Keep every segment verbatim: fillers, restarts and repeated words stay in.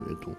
阅读。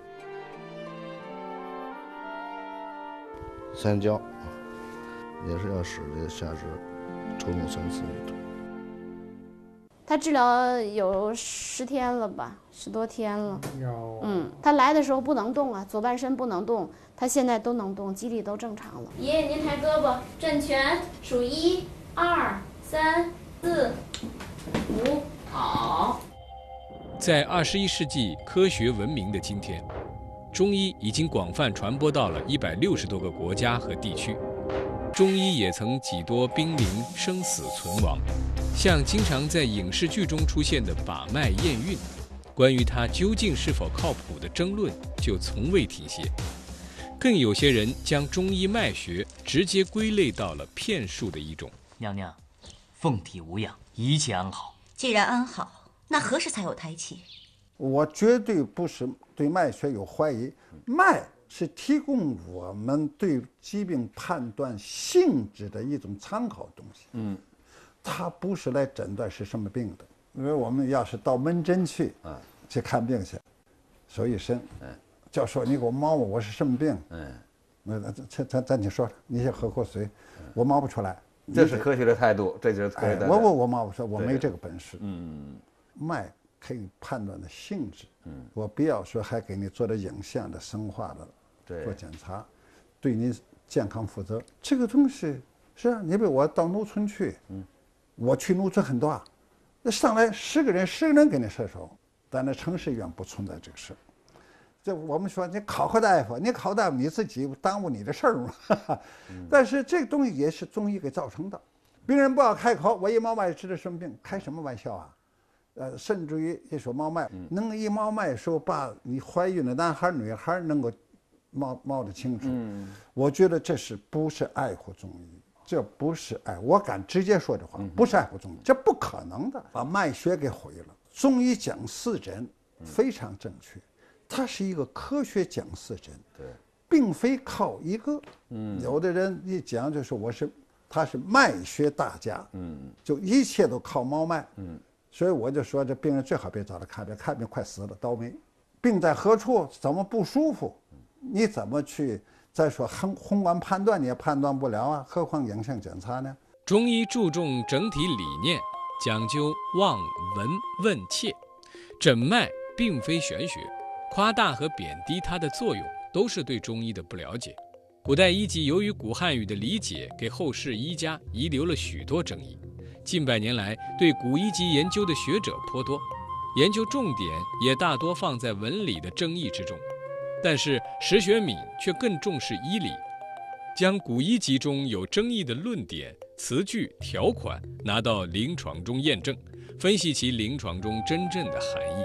三焦也是要使这下肢抽动层次运动。 他治疗有十天了吧，十多天了。 有。 嗯，他来的时候不能动啊，左半身不能动，他现在都能动，肌力都正常了。爷爷，您抬胳膊，正拳，数一、二、三、四、五，好。 在二十一世纪科学文明的今天，中医已经广泛传播到了一百六十多个国家和地区。中医也曾几多濒临生死存亡，像经常在影视剧中出现的把脉验孕，关于它究竟是否靠谱的争论就从未停歇。更有些人将中医脉学直接归类到了骗术的一种。 娘娘，凤体无恙，一切安好。 既然安好，那何时才有胎气？ 我绝对不是对脉学有怀疑，脉是提供我们对疾病判断性质的一种参考东西。嗯，它不是来诊断是什么病的。因为我们要是到门诊去啊去看病去，手一伸，嗯，教授你给我摸摸我是什么病？嗯，那咱咱咱你说，你先喝口水，我摸不出来。 这是科学的态度，这就是科学的。 哎、我我我摸不出来，我没这个本事。嗯，脉可以判断的性质。嗯，我必要说还给你做点影像的、生化的。做检查，对你健康负责。这个东西是啊，你比如我到农村去，嗯，我去农村很多啊，那上来十个人，十个人给你射手，但那城市医院不存在这个事。这我们说你考个大夫，你考大夫你自己耽误你的事儿嘛。嗯、但是这个东西也是中医给造成的。病人不要开口，我一摸脉知道什么病，开什么玩笑啊？呃，甚至于一说摸脉，嗯、能一摸脉说把你怀孕的男孩女孩能够。冒冒得清楚，嗯，我觉得这是不是爱护中医？这不是爱，我敢直接说这话，不是爱护中医，这不可能的，把脉学给毁了。中医讲四诊非常正确，它是一个科学讲四诊，对，并非靠一个。嗯，有的人一讲就说我是，他是脉学大家，嗯，就一切都靠摸脉，嗯，所以我就说这病人最好别找他看病，看病快死了，倒霉。病在何处？怎么不舒服？你怎么去再说宏宏观判断你也判断不了啊，何况影像检查呢？ 中医注重整体理念，讲究望闻问切，诊脉并非玄学，夸大和贬低它的作用都是对中医的不了解。古代医籍由于古汉语的理解，给后世医家遗留了许多争议。近百年来，对古医籍研究的学者颇多，研究重点也大多放在文理的争议之中。但是石学敏却更重视医理，将古医籍中有争议的论点、词句、条款拿到临床中验证，分析其临床中真正的含义。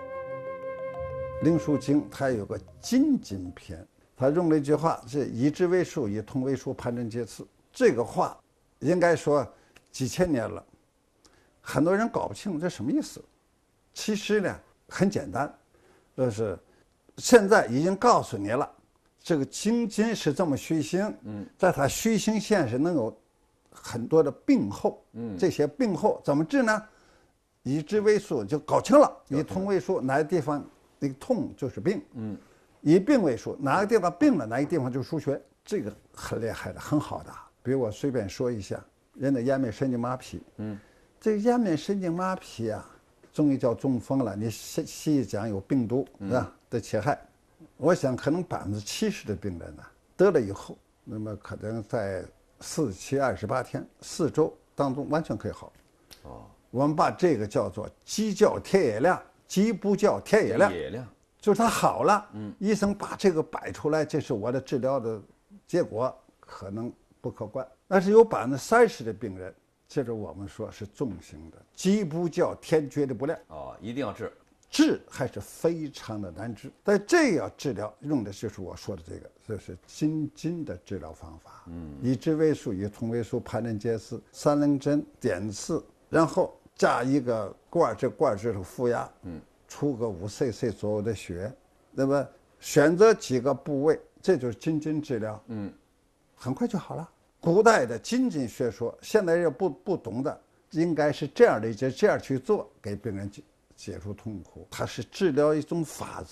灵枢经它有个金经篇，他用了一句话是以知为术，以通为术，判证皆次。这个话应该说几千年了，很多人搞不清楚这什么意思。其实呢很简单，就是现在已经告诉你了，这个经筋是这么虚行，嗯，在它虚行线是能有很多的病候，嗯，这些病候怎么治呢？以知为术就搞清了，以通为术，哪个地方那个痛就是病，嗯，以病为术，哪个地方病了，哪个地方就是输血，这个很厉害的，很好的。比如我随便说一下，人的颜面神经麻痹，嗯，这个颜面神经麻痹啊，中医叫中风了，你西西医讲有病毒，是吧？的侵害，我想可能百分之七十的病人呢得了以后，那么可能在四七二十八天四周当中完全可以好。哦，我们把这个叫做急叫天野亮，急不叫天野亮，野亮就是他好了。嗯，医生把这个摆出来，这是我的治疗的结果，可能不可观。但是有百分之三十的病人，这是我们说是重型的，急不叫天绝对不亮。 哦，一定要治。 治还是非常的难治，但这样治疗用的就是我说的这个，就是筋经的治疗方法。嗯，以知为术，以通为术，判证皆次，三棱针点刺，然后加一个罐，这罐就是负压，嗯，出个五 C C 左右的血，那么选择几个部位，这就是筋经治疗。嗯，很快就好了。古代的筋经学说，现在人不不懂的，应该是这样的，就这样去做，给病人解除痛苦。它是治疗一种法则，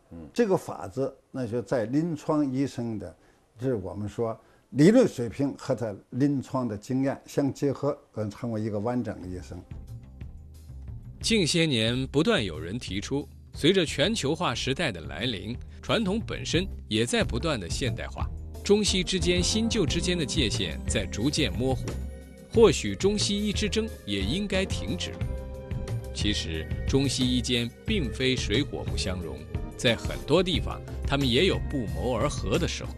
嗯，这个法子那就在临床医生的，就是我们说理论水平和他临床的经验相结合，嗯，成为一个完整的医生。 近些年不断有人提出，随着全球化时代的来临，传统本身也在不断的现代化，中西之间、新旧之间的界限在逐渐模糊，或许中西医之争也应该停止。其实中西医间并非水火不相容，在很多地方他们也有不谋而合的时候。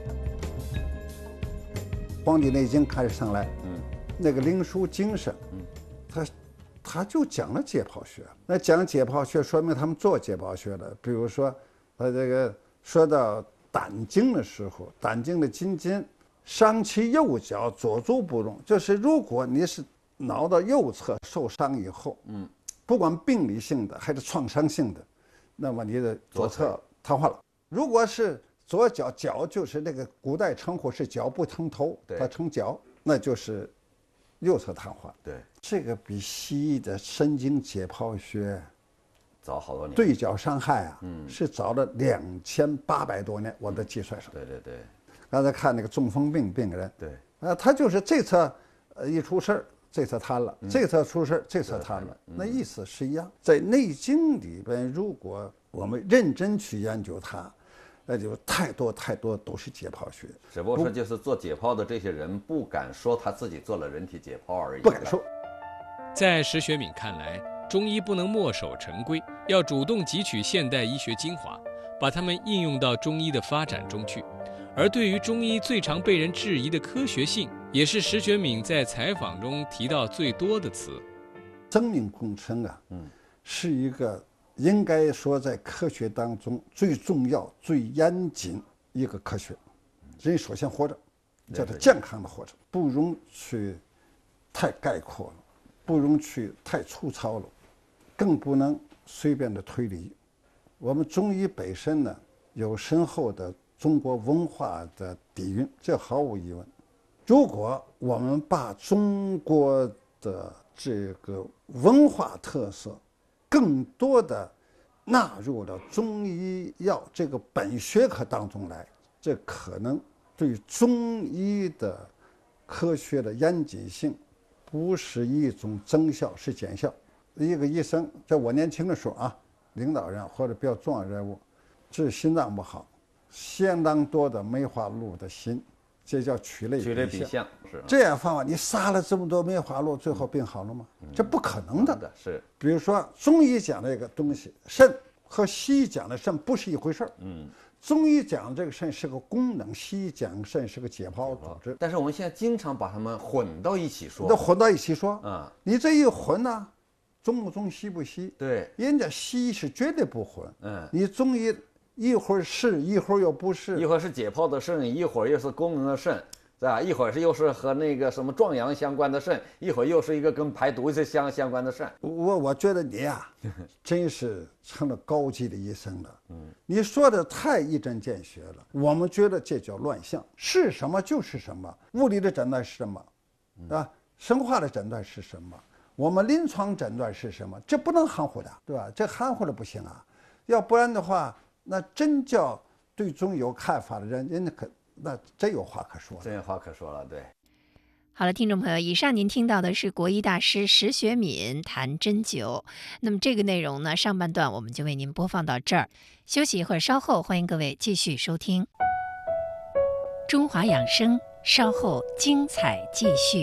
《黄帝内经》开始上来，嗯，那个灵枢经上，嗯，他他就讲了解剖学。那讲解剖学，说明他们做解剖学的。比如说，他这个说到胆经的时候，胆经的筋筋伤其右脚，左足不容。就是如果你是脑的右侧受伤以后，嗯，不管病理性的还是创伤性的，那么你的左侧瘫痪了。如果是左脚，脚就是那个古代称呼是脚不成头，它成脚，那就是右侧瘫痪。 对， 这个比西医的神经解剖学早好多年。 对角伤害啊，嗯，是早了两千八百多年，我的计算上。 对对对。 刚才看那个中风病病人， 对， 啊，他就是这侧呃一出事儿，这侧瘫了，这侧出事儿，这侧瘫了，那意思是一样。在《内经》里边，如果我们认真去研究它，那就太多太多都是解剖学。 只不过说，就是做解剖的这些人不敢说他自己做了人体解剖而已。 不敢说。 在石学敏看来，中医不能墨守成规，要主动汲取现代医学精华，把它们应用到中医的发展中去。而对于中医最常被人质疑的科学性，也是石学敏在采访中提到最多的词。 生命工程啊，嗯，是一个应该说在科学当中最重要、最严谨一个科学。人首先活着，叫做健康的活着，不容去太概括了，不容去太粗糙了，更不能随便的推理。我们中医本身呢，有深厚的中国文化的底蕴，这毫无疑问。如果我们把中国的这个文化特色更多的纳入了中医药这个本学科当中来，这可能对中医的科学的严谨性不是一种增效，是减效。一个医生在我年轻的时候啊，领导人或者比较重要人物治心脏不好，相当多的梅花鹿的心，这叫取类取类比象。是这样方法，你杀了这么多梅花鹿，最后病好了吗？嗯、这不可能的。 的是， 比如说中医讲这个东西，肾和西医讲的肾不是一回事儿。嗯，中医讲这个肾是个功能，西医讲肾是个解剖组织。 但是我们现在经常把它们混到一起说， 都混到一起说。 啊， 你这一混呢、啊，中不中，西不西？ 对， 人家西医是绝对不混。 嗯， 你中医一会儿是，一会儿又不是， 一会儿是解剖的肾，一会儿又是功能的肾，是吧？一会儿是又是和那个什么壮阳相关的肾，一会儿又是一个跟排毒是相相关的肾。 我我觉得你呀、啊，真是成了高级的医生了。嗯，你说的太一针见血了。我们觉得这叫乱象，是什么就是什么。物理的诊断是什么，啊？生化的诊断是什么？我们临床诊断是什么？这不能含糊的，对吧？这含糊了不行啊，要不然的话。那真叫对中有看法的人，人家可那真有话可说了， 真有话可说了。对， 好了，听众朋友，以上您听到的是国医大师石学敏谈针灸。那么这个内容呢，上半段我们就为您播放到这儿，休息一会儿，稍后欢迎各位继续收听中华养生，稍后精彩继续。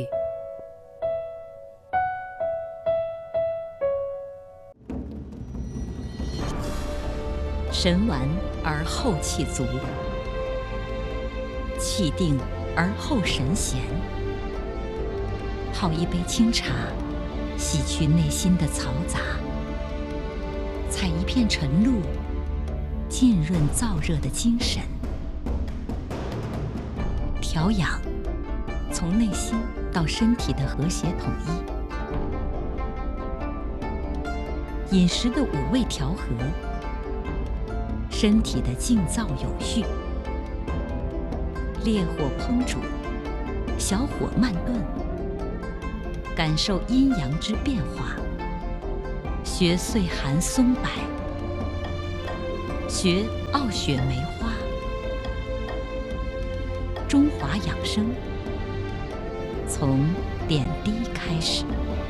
神完而后气足，气定而后神闲。泡一杯清茶，洗去内心的嘈杂；采一片晨露，浸润燥热的精神。调养，从内心到身体的和谐统一。饮食的五味调和。身体的静躁有序，烈火烹煮，小火慢炖，感受阴阳之变化，学岁寒松柏， 学傲雪梅花。中华养生，从点滴开始。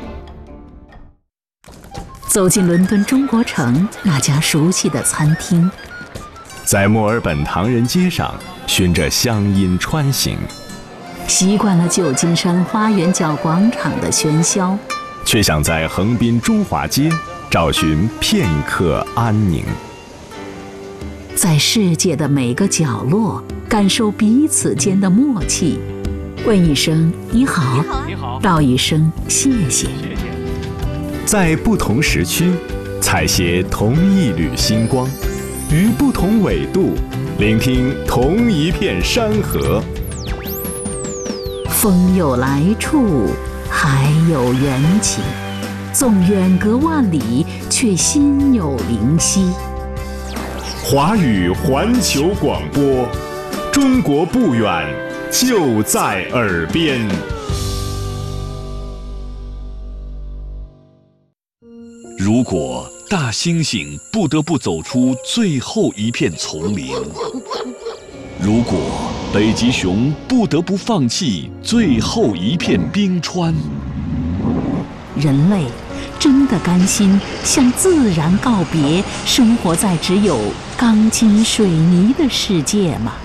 走进伦敦中国城那家熟悉的餐厅， 在墨尔本唐人街上循着乡音穿行， 习惯了旧金山花园角广场的喧嚣， 却想在横滨中华街找寻片刻安宁。 在世界的每个角落感受彼此间的默契，问一声你好， 你好， 道一声谢谢。 在不同时区采撷同一缕星光，于不同纬度聆听同一片山河。 风有来处，海有缘起，纵远隔万里，却心有灵犀。 华语环球广播，中国不远，就在耳边。 如果大猩猩不得不走出最后一片丛林，如果北极熊不得不放弃最后一片冰川， 人类真的甘心向自然告别，生活在只有钢筋水泥的世界吗？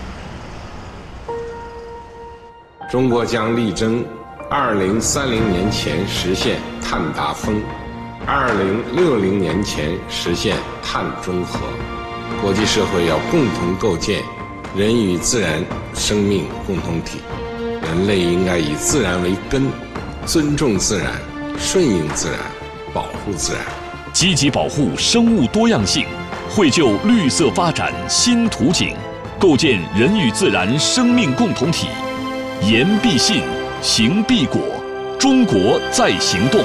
中国将力争二零三零年前实现碳达峰，二零六零年前实现碳中和。国际社会要共同构建人与自然生命共同体，人类应该以自然为根，尊重自然，顺应自然，保护自然， 积极保护生物多样性，绘就绿色发展新图景，构建人与自然生命共同体。言必信，行必果，中国在行动。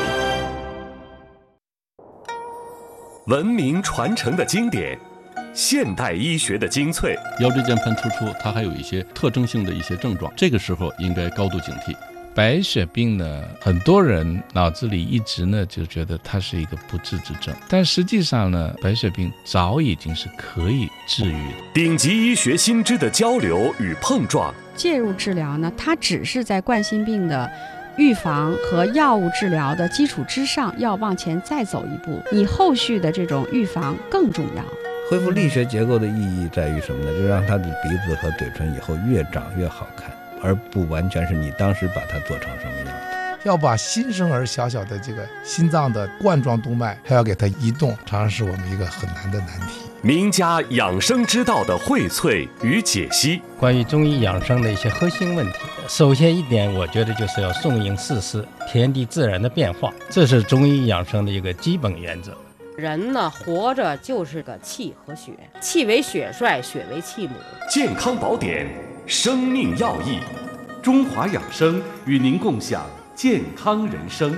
文明传承的经典，现代医学的精粹。 腰椎间盘突出，它还有一些特征性的一些症状，这个时候应该高度警惕。白血病呢，很多人脑子里一直呢就觉得它是一个不治之症，但实际上呢，白血病早已经是可以治愈的。 顶级医学新知的交流与碰撞， 介入治疗呢，它只是在冠心病的预防和药物治疗的基础之上，要往前再走一步，你后续的这种预防更重要。 恢复力学结构的意义在于什么呢？就是让他的鼻子和嘴唇以后越长越好看，而不完全是你当时把它做成什么样的。 要把新生儿小小的这个心脏的冠状动脉还要给它移动，常常是我们一个很难的难题。 名家养生之道的荟萃与解析， 关于中医养生的一些核心问题，首先一点，我觉得就是要顺应四时，天地自然的变化，这是中医养生的一个基本原则。 人呢，活着就是个气和血，气为血帅，血为气母。 健康宝典，生命要义，中华养生与您共享健康人生。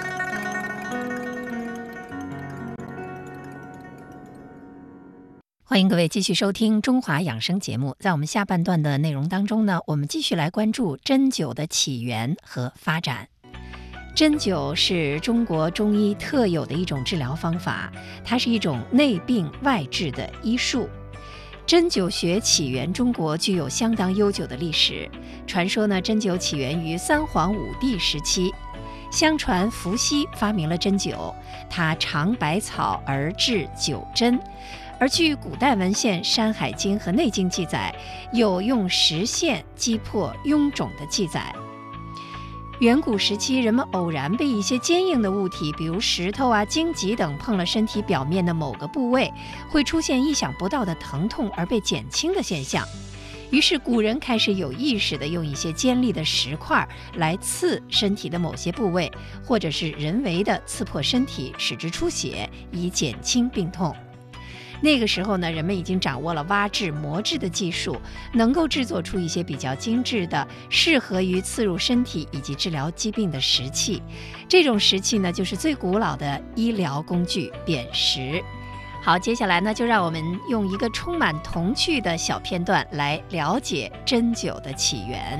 欢迎各位继续收听中华养生节目。在我们下半段的内容当中呢，我们继续来关注针灸的起源和发展。针灸是中国中医特有的一种治疗方法，它是一种内病外治的医术。针灸学起源中国具有相当悠久的历史，传说呢，针灸起源于三皇五帝时期。相传伏羲发明了针灸，他尝百草而制九针。而据古代文献《山海经》和《内经》记载，有用石线击破臃肿的记载。远古时期，人们偶然被一些坚硬的物体，比如石头啊、荆棘等碰了身体表面的某个部位，会出现意想不到的疼痛而被减轻的现象。于是古人开始有意识地用一些尖利的石块来刺身体的某些部位，或者是人为地刺破身体，使之出血，以减轻病痛。那个时候呢，人们已经掌握了挖制、磨制的技术，能够制作出一些比较精致的、适合于刺入身体以及治疗疾病的石器。这种石器呢，就是最古老的医疗工具——砭石。好，接下来呢，就让我们用一个充满童趣的小片段来了解针灸的起源。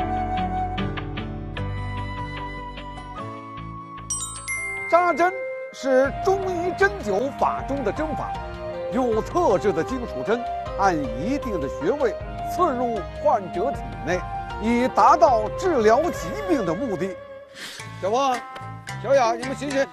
扎针是中医针灸法中的针法，用特制的金属针按一定的穴位刺入患者体内，以达到治疗疾病的目的。小汪、小雅，你们醒醒！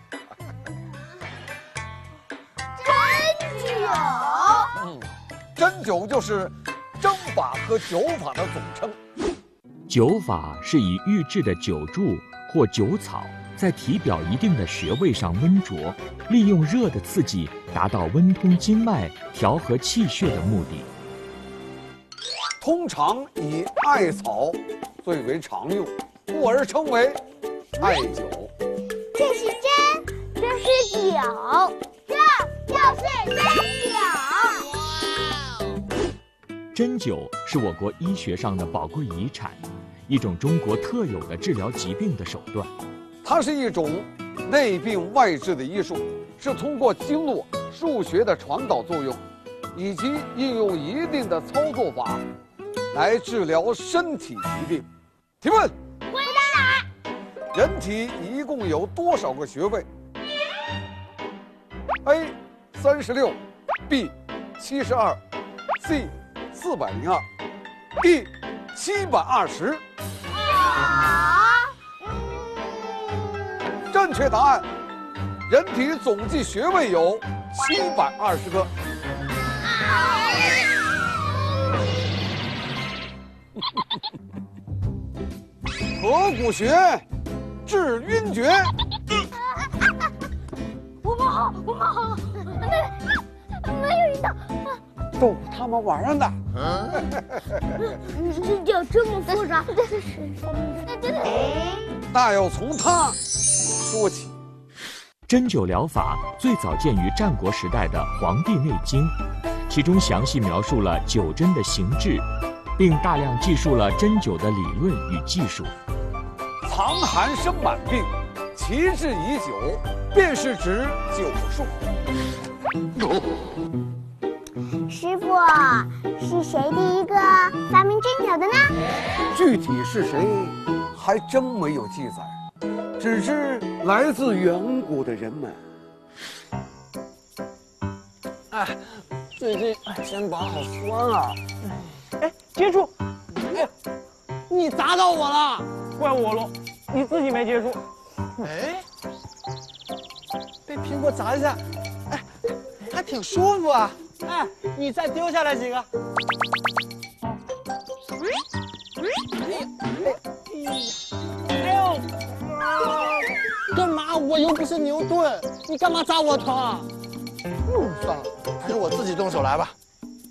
针灸， 嗯，针灸就是针法和灸法的总称。 灸法是以预制的灸柱或灸草在体表一定的穴位上温灼，利用热的刺激达到温通经脉、调和气血的目的。 通常以艾草最为常用，故而称为艾灸。 这是针，这是灸，这就是针灸。 针灸是我国医学上的宝贵遗产，一种中国特有的治疗疾病的手段。 它是一种内病外治的医术，是通过经络、数学的传导作用，以及应用一定的操作法，来治疗身体疾病。提问： 回答。 人体一共有多少个穴位 ？A. 三十六 B. 七十二 C. 四百零二 D. 七百二十。正确答案，人体总计穴位有七百二十个。合谷穴治晕厥。 我们好，我们好，没没有晕倒。 逗他们玩呢。 针灸这么复杂，这是这是。 那要从它说起。 针灸疗法最早见于战国时代的《黄帝内经》，其中详细描述了灸针的形制，并大量记述了针灸的理论与技术。 藏寒生满病，其治已久，便是指灸术。 师傅，是谁第一个发明针灸的呢？ 具体是谁，还真没有记载，只知来自远古的人们。 哎，最近肩膀好酸啊！哎，接住！哎，你砸到我了，怪我喽，你自己没接住。哎，被苹果砸一下，哎，还挺舒服啊。哎，你再丢下来几个。哎呦！干嘛？我又不是牛顿，你干嘛砸我疼啊？ 嗯，算了，还是我自己动手来吧。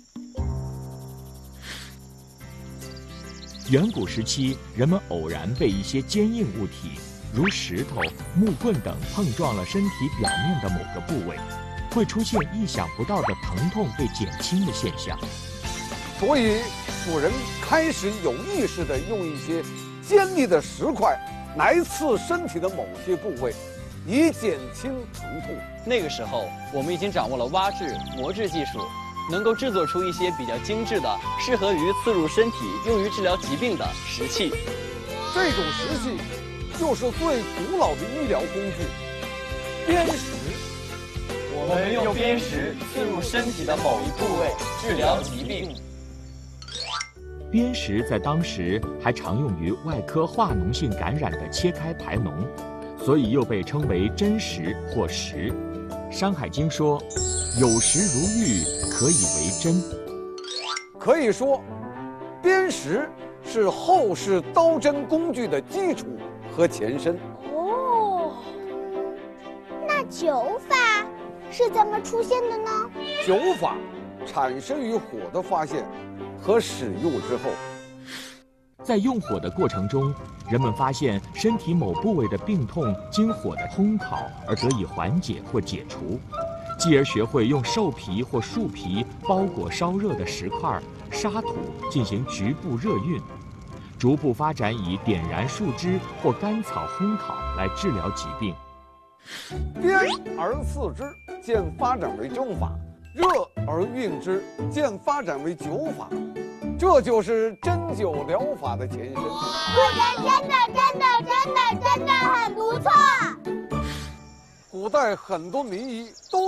远古时期，人们偶然被一些坚硬物体，如石头、木棍等碰撞了身体表面的某个部位，会出现意想不到的疼痛被减轻的现象。 所以，古人开始有意识地用一些尖利的石块来刺身体的某些部位，以减轻疼痛。 那个时候，我们已经掌握了挖制、磨制技术，能够制作出一些比较精致的、适合于刺入身体、用于治疗疾病的石器。 这种石器就是最古老的医疗工具——砭石。 我们用砭石刺入身体的某一部位，治疗疾病。 砭石在当时还常用于外科化脓性感染的切开排脓，所以又被称为真石或石。《山海经》说：“有石如玉，可以为针。” 可以说，砭石是后世刀针工具的基础和前身。 哦，那灸法是怎么出现的呢？ 灸法产生于火的发现和使用之后， 在用火的过程中，人们发现身体某部位的病痛经火的烘烤而得以缓解或解除，继而学会用兽皮或树皮包裹烧热的石块、沙土进行局部热熨，逐步发展以点燃树枝或干草烘烤来治疗疾病。 砭而刺之，渐发展为针法；热而熨之，渐发展为灸法。这就是针灸疗法的前身。古人真的真的真的真的很不错。 古古代很多名医都